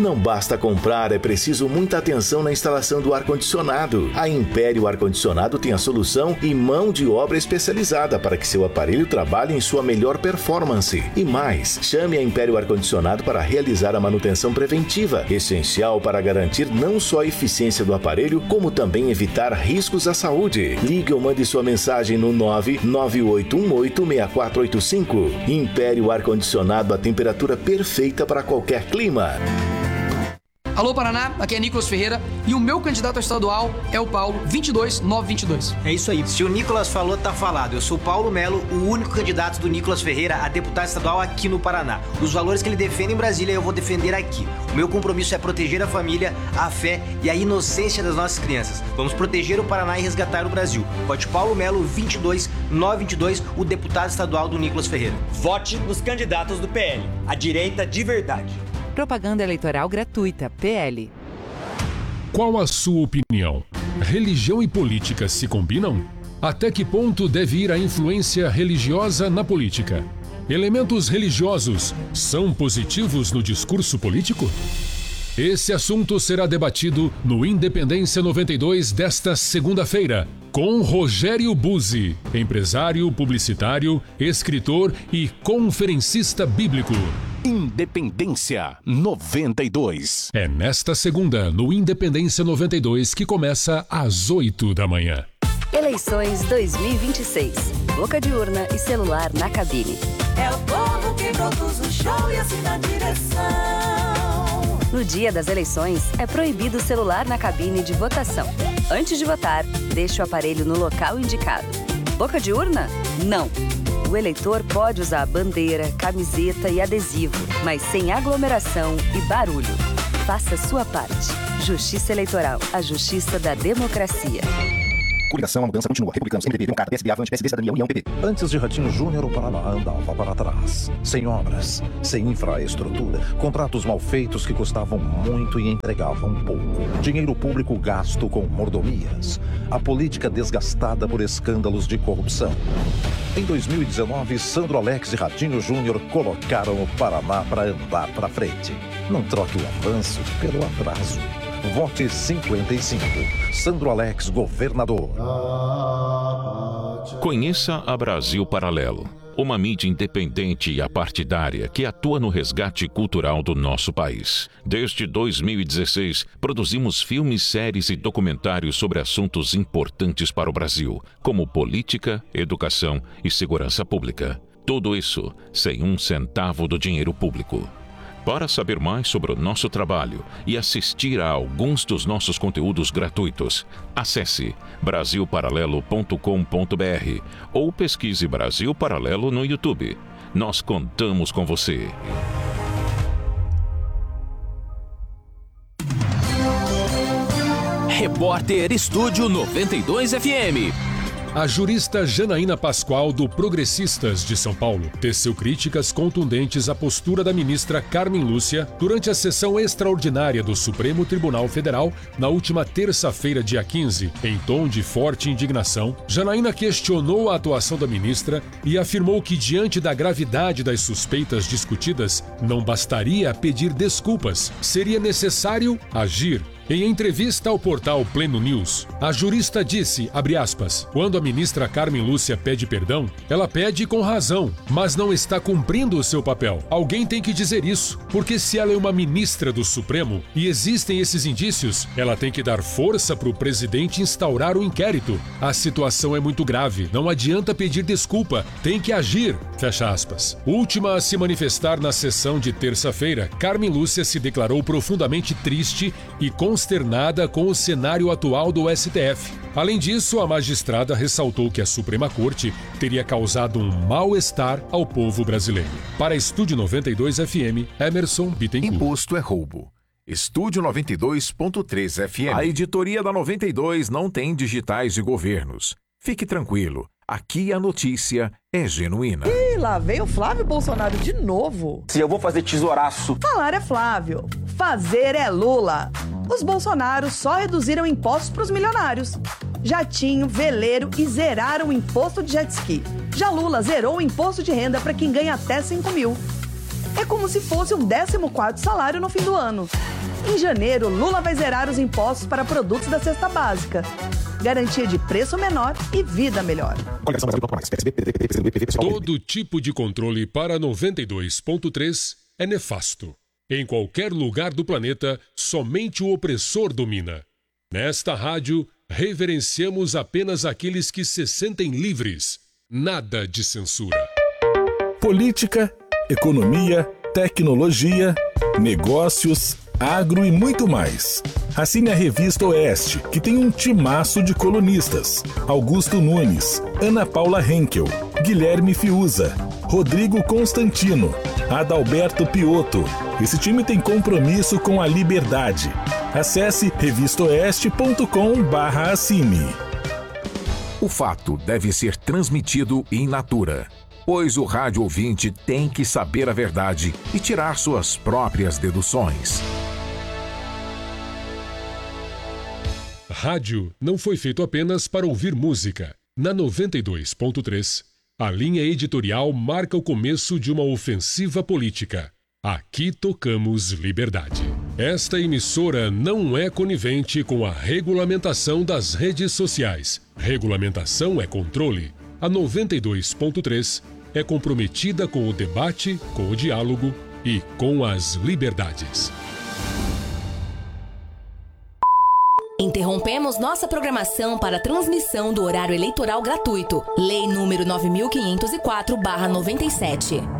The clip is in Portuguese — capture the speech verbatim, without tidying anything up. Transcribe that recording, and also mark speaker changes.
Speaker 1: Não basta comprar, é preciso muita atenção na instalação do ar-condicionado. A Império Ar-Condicionado tem a solução e mão de obra especializada para que seu aparelho trabalhe em sua melhor performance. E mais, chame a Império Ar-Condicionado para realizar a manutenção preventiva, essencial para garantir não só a eficiência do aparelho, como também evitar riscos à saúde. Ligue ou mande sua mensagem no nove nove oito um oito seis quatro oito cinco. Império Ar-Condicionado, a temperatura perfeita para qualquer clima.
Speaker 2: Alô, Paraná, aqui é Nicolas Ferreira e o meu candidato a estadual é o Paulo, vinte e dois nove vinte e dois.
Speaker 3: É isso aí. Se o Nicolas falou, tá falado. Eu sou Paulo Melo, o único candidato do Nicolas Ferreira a deputado estadual aqui no Paraná. Os valores que ele defende em Brasília eu vou defender aqui. O meu compromisso é proteger a família, a fé e a inocência das nossas crianças. Vamos proteger o Paraná e resgatar o Brasil. Vote Paulo Melo, vinte e dois nove vinte e dois, o deputado estadual do Nicolas Ferreira.
Speaker 4: Vote nos candidatos do P L, a direita de verdade.
Speaker 5: Propaganda eleitoral gratuita, P L.
Speaker 6: Qual a sua opinião? Religião e política se combinam? Até que ponto deve ir a influência religiosa na política? Elementos religiosos são positivos no discurso político? Esse assunto será debatido no Independência noventa e dois desta segunda-feira, com Rogério Buzzi, empresário, publicitário, escritor e conferencista bíblico.
Speaker 7: Independência noventa e dois.
Speaker 6: É nesta segunda, no Independência noventa e dois, que começa às oito da manhã.
Speaker 8: Eleições dois mil e vinte e seis. Boca de urna e celular na cabine.
Speaker 9: É o povo que produz o show e assina a direção.
Speaker 8: No dia das eleições, é proibido o celular na cabine de votação. Antes de votar, deixe o aparelho no local indicado. Boca de urna? Não. O eleitor pode usar bandeira, camiseta e adesivo, mas sem aglomeração e barulho. Faça a sua parte. Justiça Eleitoral, a justiça da democracia.
Speaker 10: Coligação, a mudança continua. Republicanos, M D B, Democrata, P S D, Avante, P S D, Cidadania, União, P P.
Speaker 11: Antes de Ratinho Júnior, o Paraná andava para trás. Sem obras, sem infraestrutura, contratos mal feitos que custavam muito e entregavam pouco. Dinheiro público gasto com mordomias. A política desgastada por escândalos de corrupção. Em dois mil e dezenove, Sandro Alex e Ratinho Júnior colocaram o Paraná para andar para frente. Não troque o avanço pelo atraso. Vote cinquenta e cinco. Sandro Alex, governador.
Speaker 12: Conheça a Brasil Paralelo, uma mídia independente e apartidária que atua no resgate cultural do nosso país. Desde dois mil e dezesseis, produzimos filmes, séries e documentários sobre assuntos importantes para o Brasil, como política, educação e segurança pública. Tudo isso sem um centavo do dinheiro público. Para saber mais sobre o nosso trabalho e assistir a alguns dos nossos conteúdos gratuitos, acesse brasil paralelo ponto com ponto b r ou pesquise Brasil Paralelo no YouTube. Nós contamos com você.
Speaker 7: Repórter Estúdio noventa e dois F M.
Speaker 6: A jurista Janaína Pascoal, do Progressistas de São Paulo, teceu críticas contundentes à postura da ministra Carmen Lúcia durante a sessão extraordinária do Supremo Tribunal Federal na última terça-feira, dia quinze. Em tom de forte indignação, Janaína questionou a atuação da ministra e afirmou que, diante da gravidade das suspeitas discutidas, não bastaria pedir desculpas, seria necessário agir. Em entrevista ao portal Pleno News, a jurista disse, abre aspas, quando a ministra Carmen Lúcia pede perdão, ela pede com razão, mas não está cumprindo o seu papel. Alguém tem que dizer isso, porque se ela é uma ministra do Supremo e existem esses indícios, ela tem que dar força para o presidente instaurar o inquérito. A situação é muito grave, não adianta pedir desculpa, tem que agir, fecha aspas. Última a se manifestar na sessão de terça-feira, Carmen Lúcia se declarou profundamente triste e com consternada com o cenário atual do S T F. Além disso, a magistrada ressaltou que a Suprema Corte teria causado um mal-estar ao povo brasileiro. Para Estúdio noventa e dois F M, Emerson Bittencourt.
Speaker 13: Imposto é roubo. Estúdio noventa e dois ponto três F M. A editoria da noventa e dois não tem digitais de governos. Fique tranquilo. Aqui a notícia é genuína.
Speaker 14: Ih, lá vem o Flávio Bolsonaro de novo.
Speaker 15: Se eu vou fazer tesouraço.
Speaker 14: Falar é Flávio, fazer é Lula. Os Bolsonaros só reduziram impostos para os milionários. Jatinho, veleiro e zeraram o imposto de jet ski. Já Lula zerou o imposto de renda para quem ganha até cinco mil. É como se fosse um décimo quarto salário no fim do ano. Em janeiro, Lula vai zerar os impostos para produtos da cesta básica. Garantia de preço menor e vida melhor.
Speaker 6: Todo tipo de controle para noventa e dois ponto três é nefasto. Em qualquer lugar do planeta, somente o opressor domina. Nesta rádio, reverenciamos apenas aqueles que se sentem livres. Nada de censura.
Speaker 15: Política, economia, tecnologia, negócios, agro e muito mais. Assine a Revista Oeste, que tem um timaço de colunistas. Augusto Nunes, Ana Paula Henkel, Guilherme Fiuza, Rodrigo Constantino, Adalberto Piotto. Esse time tem compromisso com a liberdade. Acesse revista oeste ponto com barra assine.
Speaker 13: O fato deve ser transmitido in natura, pois o rádio ouvinte tem que saber a verdade e tirar suas próprias deduções.
Speaker 6: Rádio não foi feito apenas para ouvir música. Na noventa e dois ponto três, a linha editorial marca o começo de uma ofensiva política. Aqui tocamos liberdade. Esta emissora não é conivente com a regulamentação das redes sociais. Regulamentação é controle. A noventa e dois ponto três é comprometida com o debate, com o diálogo e com as liberdades.
Speaker 16: Interrompemos nossa programação para a transmissão do horário eleitoral gratuito. Lei número nove mil quinhentos e quatro barra noventa e sete.